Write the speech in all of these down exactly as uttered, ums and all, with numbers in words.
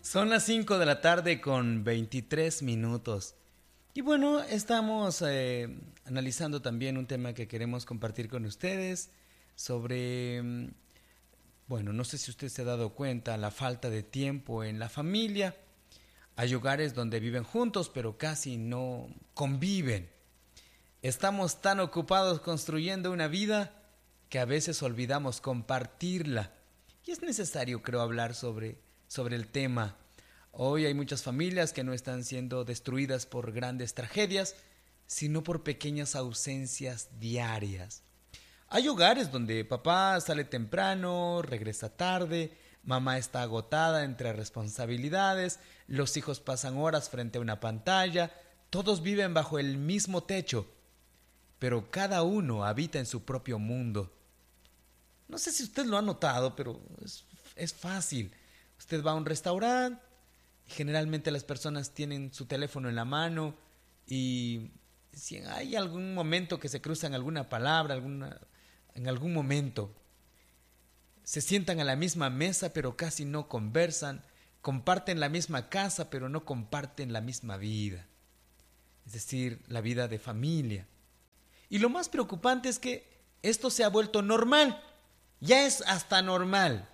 Son las cinco de la tarde con veintitrés minutos. Y bueno, estamos eh, analizando también un tema que queremos compartir con ustedes sobre, mm, bueno, no sé si usted se ha dado cuenta, la falta de tiempo en la familia. Hay hogares donde viven juntos, pero casi no conviven. Estamos tan ocupados construyendo una vida que a veces olvidamos compartirla. Y es necesario, creo, hablar sobre, sobre el tema. Hoy hay muchas familias que no están siendo destruidas por grandes tragedias, sino por pequeñas ausencias diarias. Hay hogares donde papá sale temprano, regresa tarde, mamá está agotada entre responsabilidades, los hijos pasan horas frente a una pantalla, todos viven bajo el mismo techo, pero cada uno habita en su propio mundo. No sé si usted lo ha notado, pero es, es fácil. Usted va a un restaurante, generalmente las personas tienen su teléfono en la mano y si hay algún momento que se cruzan alguna palabra, alguna, en algún momento, se sientan a la misma mesa pero casi no conversan, comparten la misma casa pero no comparten la misma vida, es decir, la vida de familia. Y lo más preocupante es que esto se ha vuelto normal, ya es hasta normal.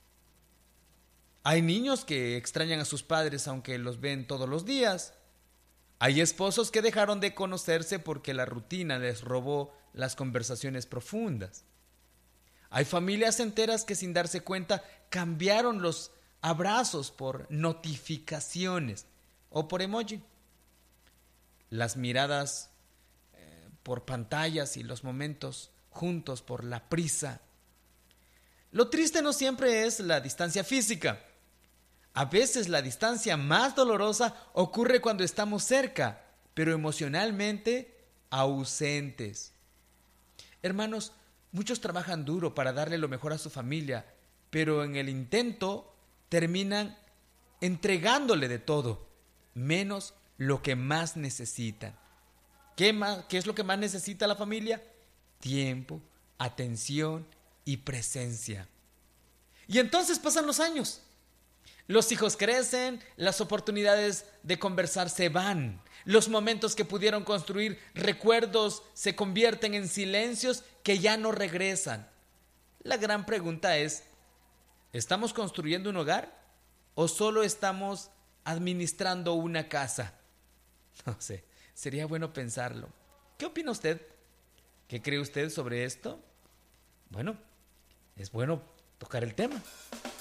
Hay niños que extrañan a sus padres aunque los ven todos los días. Hay esposos que dejaron de conocerse porque la rutina les robó las conversaciones profundas. Hay familias enteras que sin darse cuenta cambiaron los abrazos por notificaciones o por emoji. Las miradas eh, por pantallas y los momentos juntos por la prisa. Lo triste no siempre es la distancia física. A veces la distancia más dolorosa ocurre cuando estamos cerca, pero emocionalmente ausentes. Hermanos, muchos trabajan duro para darle lo mejor a su familia, pero en el intento terminan entregándole de todo, menos lo que más necesitan. ¿Qué más, qué es lo que más necesita la familia? Tiempo, atención y presencia. Y entonces pasan los años. Los hijos crecen, las oportunidades de conversar se van. Los momentos que pudieron construir recuerdos se convierten en silencios que ya no regresan. La gran pregunta es, ¿estamos construyendo un hogar o solo estamos administrando una casa? No sé, sería bueno pensarlo. ¿Qué opina usted? ¿Qué cree usted sobre esto? Bueno, es bueno tocar el tema.